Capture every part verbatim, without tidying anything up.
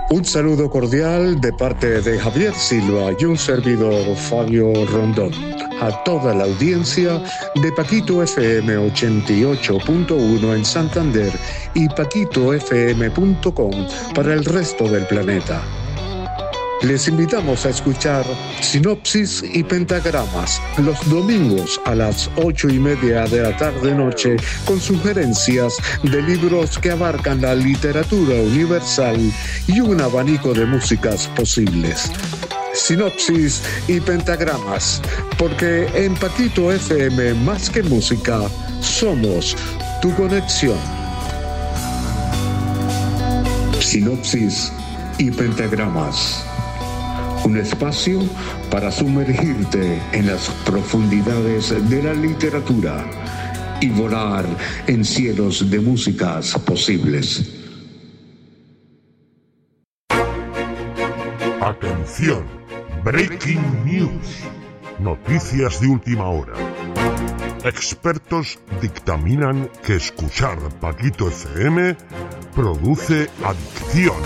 Un saludo cordial de parte de Javier Silva y un servidor Fabio Rondón a toda la audiencia de Paquito F M ochenta y ocho punto uno en Santander y paquito f m punto com para el resto del planeta. Les invitamos a escuchar Sinopsis y Pentagramas los domingos a las ocho y media de la tarde-noche con sugerencias de libros que abarcan la literatura universal y un abanico de músicas posibles. Sinopsis y Pentagramas, porque en Paquito F M más que música, somos tu conexión. Sinopsis y Pentagramas. Un espacio para sumergirte en las profundidades de la literatura y volar en cielos de músicas posibles. Atención, Breaking News. Noticias de última hora. Expertos dictaminan que escuchar Paquito F M produce adicción.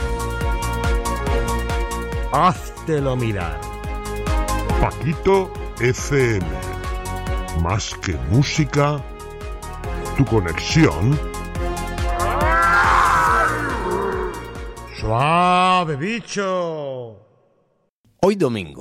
Háztelo mirar. Paquito F M. Más que música, tu conexión. Suave, bicho. Hoy domingo,